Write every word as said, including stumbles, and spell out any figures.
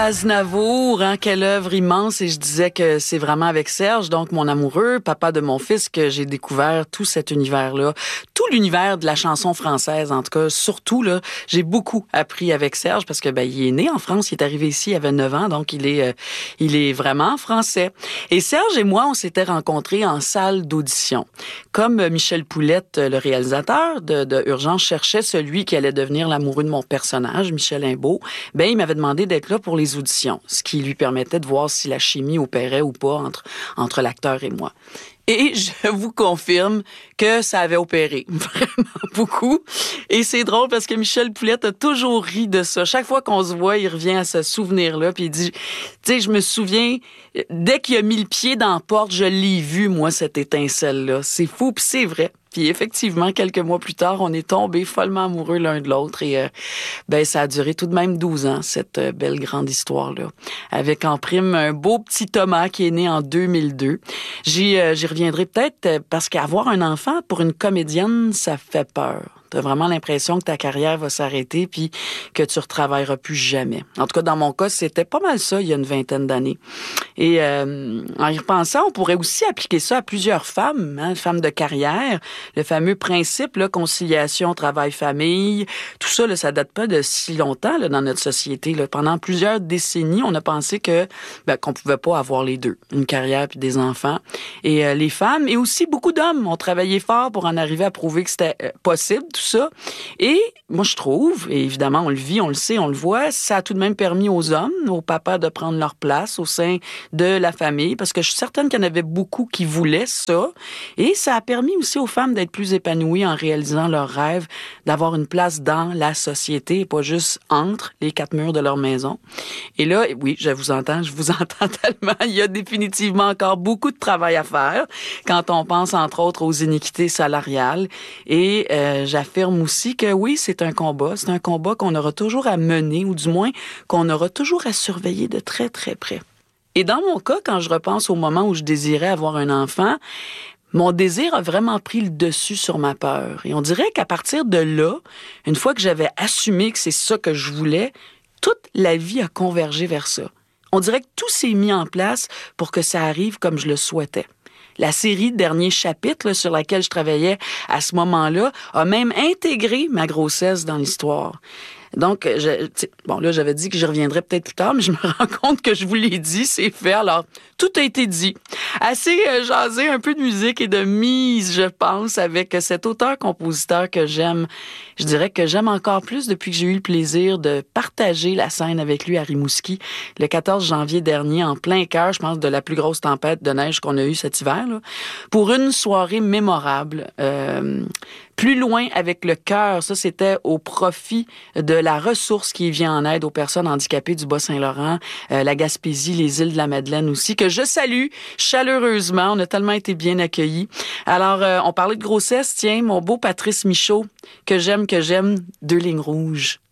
Aznavour, hein, quelle œuvre immense, et je disais que c'est vraiment avec Serge, donc mon amoureux, papa de mon fils, que j'ai découvert tout cet univers-là, tout l'univers de la chanson française, en tout cas, surtout, là, j'ai beaucoup appris avec Serge, parce que, ben, il est né en France, il est arrivé ici, il avait neuf ans, donc il est, euh, il est vraiment français. Et Serge et moi, on s'était rencontrés en salle d'audition. Comme Michel Poulette, le réalisateur de, de Urgence, cherchait celui qui allait devenir l'amoureux de mon personnage, Michel Imbeau, ben, il m'avait demandé d'être là pour les auditions, ce qui lui permettait de voir si la chimie opérait ou pas entre, entre l'acteur et moi. Et je vous confirme que ça avait opéré vraiment beaucoup. Et c'est drôle parce que Michel Poulette a toujours ri de ça. Chaque fois qu'on se voit, il revient à ce souvenir-là. Puis il dit, tu sais, je me souviens, dès qu'il a mis le pied dans la porte, je l'ai vu, moi, cette étincelle-là. C'est fou, puis c'est vrai. Puis effectivement, quelques mois plus tard, on est tombés follement amoureux l'un de l'autre. Et euh, ben ça a duré tout de même douze ans, cette euh, belle grande histoire-là. Avec en prime un beau petit Thomas qui est né en deux mille deux. J'y, euh, j'y reviendrai peut-être euh, parce qu'avoir un enfant, pour une comédienne, ça fait peur. T'as vraiment l'impression que ta carrière va s'arrêter puis que tu retravailleras plus jamais. En tout cas, dans mon cas, c'était pas mal ça il y a une vingtaine d'années. Et euh, en y repensant, on pourrait aussi appliquer ça à plusieurs femmes, hein, femmes de carrière. Le fameux principe, là, conciliation, travail-famille, tout ça, là, ça date pas de si longtemps là, dans notre société. Là. Pendant plusieurs décennies, on a pensé que ben, qu'on pouvait pas avoir les deux, une carrière puis des enfants. Et euh, les femmes, et aussi beaucoup d'hommes, ont travaillé fort pour en arriver à prouver que c'était euh, possible, tout ça. Et moi, je trouve, et évidemment, on le vit, on le sait, on le voit, ça a tout de même permis aux hommes, aux papas de prendre leur place au sein de la famille, parce que je suis certaine qu'il y en avait beaucoup qui voulaient ça. Et ça a permis aussi aux femmes d'être plus épanouies en réalisant leurs rêves, d'avoir une place dans la société, et pas juste entre les quatre murs de leur maison. Et là, oui, je vous entends, je vous entends tellement. Il y a définitivement encore beaucoup de travail à faire quand on pense, entre autres, aux iniquités salariales. Et euh, j'affirme aussi que oui, c'est un combat. C'est un combat qu'on aura toujours à mener, ou du moins qu'on aura toujours à surveiller de très, très près. Et dans mon cas, quand je repense au moment où je désirais avoir un enfant, mon désir a vraiment pris le dessus sur ma peur. Et on dirait qu'à partir de là, une fois que j'avais assumé que c'est ça que je voulais, toute la vie a convergé vers ça. On dirait que tout s'est mis en place pour que ça arrive comme je le souhaitais. La série Dernier chapitre là, sur laquelle je travaillais à ce moment-là a même intégré ma grossesse dans l'histoire. Donc, je, bon, là, j'avais dit que j'y reviendrais peut-être plus tard, mais je me rends compte que je vous l'ai dit, c'est fait. Alors, tout a été dit. Assez euh, jasé, un peu de musique et de mise, je pense, avec cet auteur-compositeur que j'aime. Je dirais que j'aime encore plus depuis que j'ai eu le plaisir de partager la scène avec lui à Rimouski le quatorze janvier dernier, en plein cœur, je pense, de la plus grosse tempête de neige qu'on a eue cet hiver, là, pour une soirée mémorable. Euh, Plus loin avec le cœur, ça c'était au profit de la ressource qui vient en aide aux personnes handicapées du Bas-Saint-Laurent, euh, la Gaspésie, les îles de la Madeleine aussi, que je salue chaleureusement. On a tellement été bien accueillis. Alors, euh, on parlait de grossesse, tiens, mon beau Patrice Michaud, que j'aime, que j'aime, deux lignes rouges.